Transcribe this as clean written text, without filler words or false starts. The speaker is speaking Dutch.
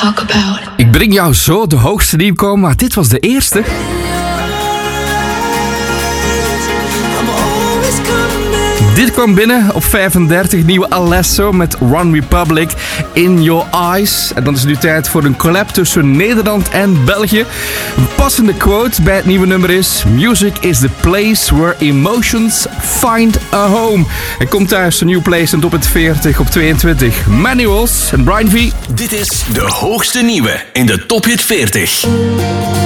talk about. Ik breng jou zo de hoogste nieuwkomer, maar dit was de eerste. Dit kwam binnen op 35, nieuwe Alesso met One Republic, In Your Eyes. En dan is het nu tijd voor een collab tussen Nederland en België. Een passende quote bij het nieuwe nummer is: Music is the place where emotions find a home. En komt thuis een nieuw placement op het 40 op 22. Manuals en Brian V. Dit is de hoogste nieuwe in de Top Hit 40.